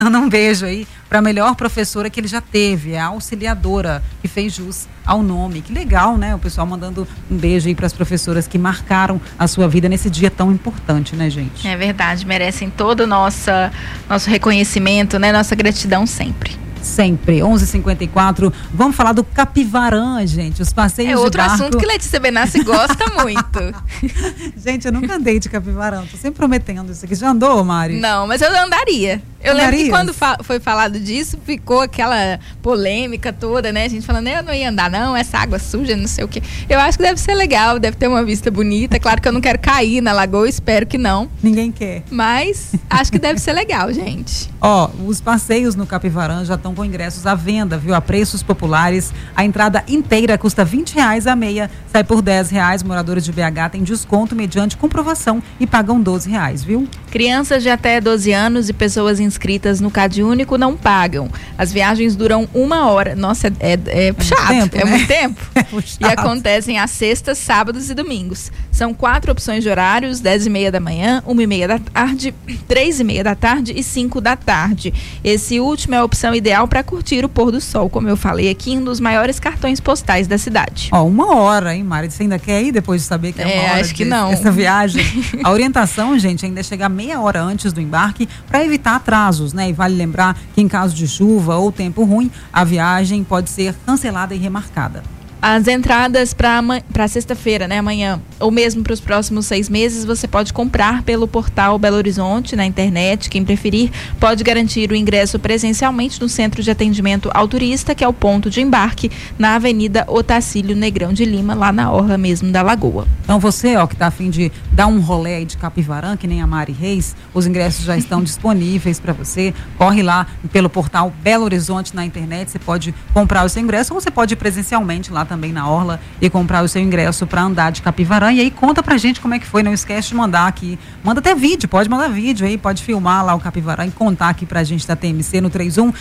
Manda um beijo aí para a melhor professora que ele já teve, a auxiliadora, que fez jus ao nome. Que legal, né? O pessoal mandando um beijo aí para as professoras que marcaram a sua vida nesse dia tão importante, né, gente? É verdade, merecem todo o nosso reconhecimento, né? Nossa gratidão sempre. Sempre, 11h54, vamos falar do Capivarã, gente, os passeios de barco. É outro assunto que Letícia Benassi gosta muito. Gente, eu nunca andei de Capivarã, tô sempre prometendo isso aqui. Já andou, Mari? Não, mas eu andaria. Eu lembro que quando foi falado disso, ficou aquela polêmica toda, né? A gente falando, eu não ia andar não, essa água suja, não sei o quê. Eu acho que deve ser legal, deve ter uma vista bonita. Claro que eu não quero cair na lagoa, espero que não. Ninguém quer. Mas acho que deve ser legal, gente. Os passeios no Capivarã já estão com ingressos à venda, viu? A preços populares. A entrada inteira custa R$20, a meia sai por R$10. Moradores de BH têm desconto mediante comprovação e pagam R$12, viu? Crianças de até 12 anos e pessoas inscritas no CadÚnico não pagam. As viagens duram 1 hora. Nossa, é puxado. Tempo, né? Muito tempo. Puxado. E acontecem às sextas, sábados e domingos. São 4 opções de horários: 10h30 da manhã, 1h30 da tarde, 3h30 da tarde e 5 da tarde. Esse último é a opção ideal para curtir o pôr do sol, como eu falei aqui, um dos maiores cartões postais da cidade. 1 hora, hein, Mari? Você ainda quer ir depois de saber que é 1 hora? Acho que não. Essa viagem. A orientação, gente, ainda é chegar meia hora antes do embarque para evitar atrasos, né? E vale lembrar que em caso de chuva ou tempo ruim, a viagem pode ser cancelada e remarcada. As entradas para sexta-feira, né, amanhã, ou mesmo para os próximos 6 meses, você pode comprar pelo portal Belo Horizonte, na internet. Quem preferir pode garantir o ingresso presencialmente no Centro de Atendimento ao Turista, que é o ponto de embarque, na Avenida Otacílio Negrão de Lima, lá na orla mesmo da Lagoa. Então você, que está a fim de dar um rolê aí de Capivarã, que nem a Mari Reis, os ingressos já estão disponíveis para você. Corre lá pelo portal Belo Horizonte na internet, você pode comprar o seu ingresso ou você pode ir presencialmente lá também na orla e comprar o seu ingresso para andar de Capivarã. E aí conta pra gente como é que foi, não esquece de mandar aqui, manda até vídeo, pode mandar vídeo aí, pode filmar lá o Capivarã e contar aqui pra gente da TMC no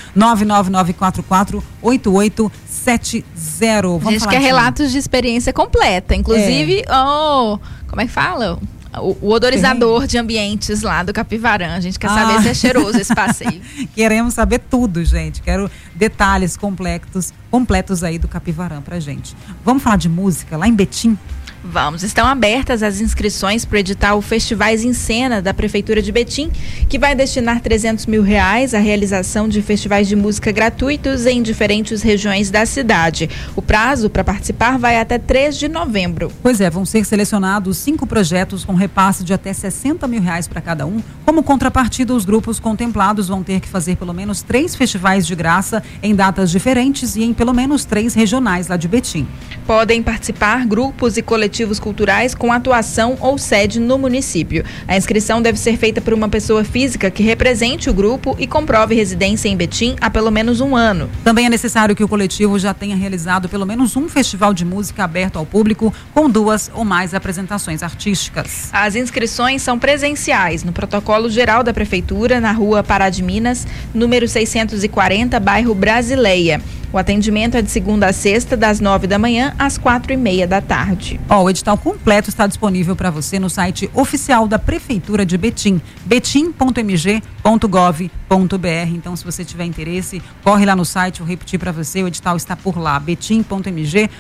31-99944-8870. A gente quer relatos de experiência completa, inclusive, como é que fala? O odorizador de ambientes lá do Capivarã. A gente quer saber se é cheiroso esse passeio. Queremos saber tudo, gente. Quero detalhes completos aí do Capivarã pra gente. Vamos falar de música lá em Betim? Vamos, estão abertas as inscrições para o edital Festivais em Cena da Prefeitura de Betim, que vai destinar R$300 mil à realização de festivais de música gratuitos em diferentes regiões da cidade. O prazo para participar vai até 3 de novembro. Pois é, vão ser selecionados 5 projetos com repasse de até R$60 mil para cada um. Como contrapartida, os grupos contemplados vão ter que fazer pelo menos 3 festivais de graça em datas diferentes e em pelo menos 3 regionais lá de Betim. Podem participar grupos e coletivos culturais com atuação ou sede no município. A inscrição deve ser feita por uma pessoa física que represente o grupo e comprove residência em Betim há pelo menos 1 ano. Também é necessário que o coletivo já tenha realizado pelo menos um festival de música aberto ao público com 2 ou mais apresentações artísticas. As inscrições são presenciais no protocolo geral da Prefeitura, na rua Pará de Minas, número 640, bairro Brasileia. O atendimento é de segunda a sexta, das 9 da manhã às 4h30 da tarde. O edital completo está disponível para você no site oficial da Prefeitura de Betim, betim.mg.gov.br. Então, se você tiver interesse, corre lá no site, vou repetir para você, o edital está por lá, betim.mg.gov.br.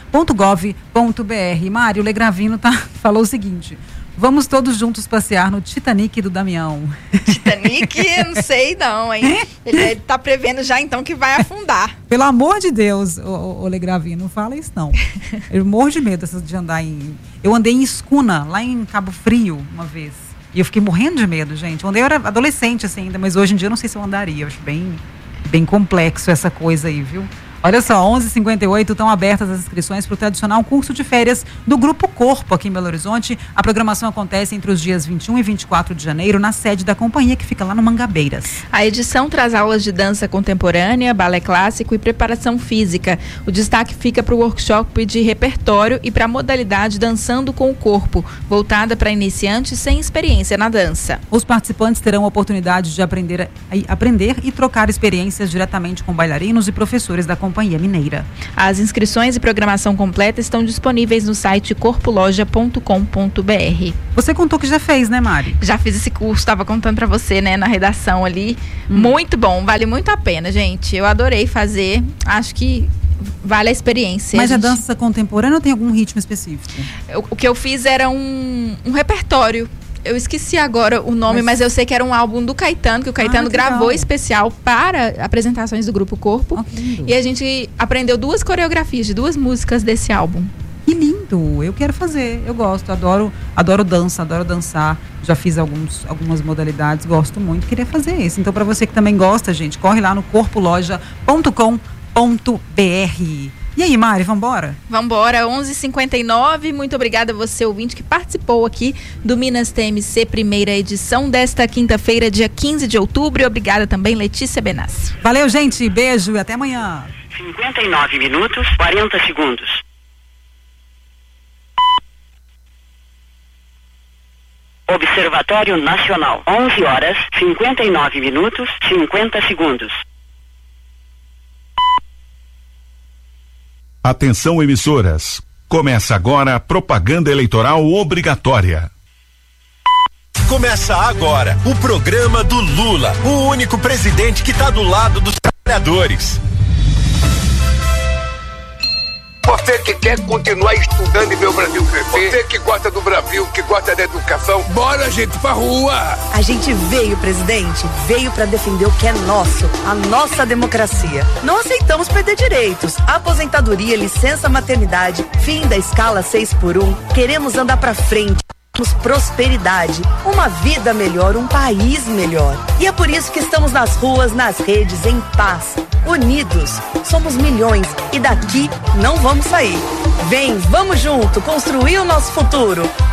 Mário Legravino falou o seguinte: vamos todos juntos passear no Titanic do Damião. Titanic? Não sei não, hein? Ele tá prevendo já então que vai afundar. Pelo amor de Deus, ô Legravino, não fala isso não. Eu morro de medo de andar Eu andei em escuna, lá em Cabo Frio, uma vez. E eu fiquei morrendo de medo, gente. Eu era adolescente assim ainda, mas hoje em dia eu não sei se eu andaria. Eu acho bem complexo essa coisa aí, viu? Olha só, 11h58, estão abertas as inscrições para o tradicional curso de férias do Grupo Corpo aqui em Belo Horizonte. A programação acontece entre os dias 21 e 24 de janeiro na sede da companhia, que fica lá no Mangabeiras. A edição traz aulas de dança contemporânea, balé clássico e preparação física. O destaque fica para o workshop de repertório e para a modalidade Dançando com o Corpo, voltada para iniciantes sem experiência na dança. Os participantes terão a oportunidade de aprender e trocar experiências diretamente com bailarinos e professores da companhia. Companhia Mineira. As inscrições e programação completa estão disponíveis no site corpoloja.com.br. Você contou que já fez, né, Mari? Já fiz esse curso, estava contando para você, né, na redação ali. Muito bom, vale muito a pena, gente. Eu adorei fazer, acho que vale a experiência. Mas a dança contemporânea ou tem algum ritmo específico? O que eu fiz era um repertório. Eu esqueci agora o nome, mas eu sei que era um álbum do Caetano, que o Caetano gravou especial para apresentações do Grupo Corpo. E a gente aprendeu 2 coreografias de 2 músicas desse álbum. Que lindo! Eu quero fazer, eu gosto, adoro dança, adoro dançar. Já fiz algumas modalidades, gosto muito, queria fazer isso. Então, para você que também gosta, gente, corre lá no corpoloja.com.br. E aí, Mari, vambora? Vambora, 11h59. Muito obrigada a você, ouvinte, que participou aqui do Minas TMC, primeira edição desta quinta-feira, dia 15 de outubro. E obrigada também, Letícia Benassi. Valeu, gente. Beijo e até amanhã. 59 minutos, 40 segundos. Observatório Nacional, 11 horas, 59 minutos, 50 segundos. Atenção, emissoras. Começa agora a propaganda eleitoral obrigatória. Começa agora o programa do Lula, o único presidente que está do lado dos trabalhadores. Você que quer continuar estudando e ver o Brasil crescer, você que gosta do Brasil, que gosta da educação, bora, gente, pra rua! A gente veio, presidente, veio pra defender o que é nosso, a nossa democracia. Não aceitamos perder direitos, aposentadoria, licença maternidade, fim da escala 6x1. Queremos andar pra frente. Prosperidade, uma vida melhor, um país melhor. E é por isso que estamos nas ruas, nas redes, em paz, unidos. Somos milhões e daqui não vamos sair. Vem, vamos junto construir o nosso futuro.